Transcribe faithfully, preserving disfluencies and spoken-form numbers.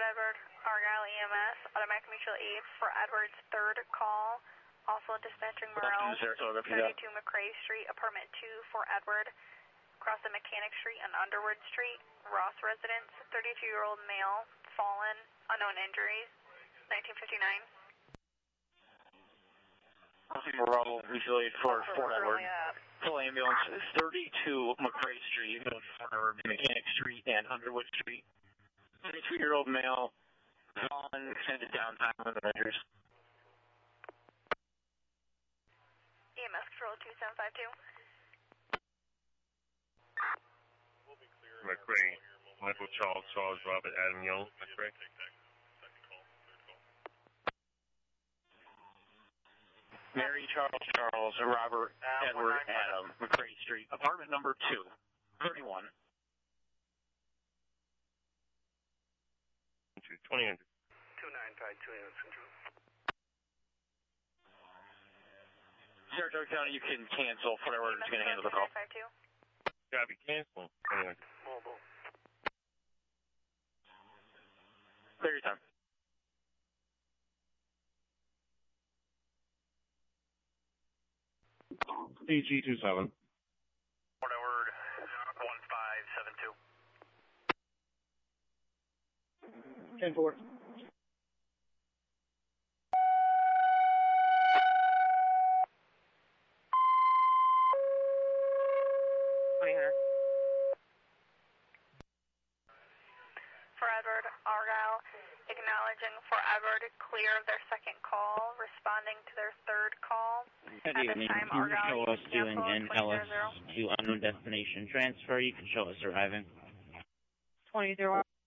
Edward, Argyle E M S, Automatic Mutual Aid for Edward's third call. Also dispatching Morel, thirty-two McRae Street, apartment two for Edward, crossing Mechanic Street and Underwood Street, Ross residence, thirty-two-year-old male, fallen, unknown injuries, nineteen fifty-nine. Crossing Morel, Mutual Aid for Fort Edward. Full ambulance, thirty-two McRae Street, Fort Edward, Mechanic Street and Underwood Street. thirty-two-year-old male, fallen, extended downtime with measures. E M S control two seven five two. McRae, Michael Charles, Charles Robert, Adam Young, McRae. Mary Charles Charles, Robert Edward Adam, McRae Street, apartment number two, thirty-one. twenty hundred. two nine five two A M Central. Saratoga County, you can cancel. Fort Edward is going to handle the call. Copy, cancel. twenty hundred. Mobile. Clear your time. A G two seven. Fort Edward one five seven two. ten four. For Edward, Argyle, acknowledging for Edward, clear of their second call, responding to their third call. Good evening. You can show us doing an L S to unknown destination transfer. You can show us arriving. twenty zero.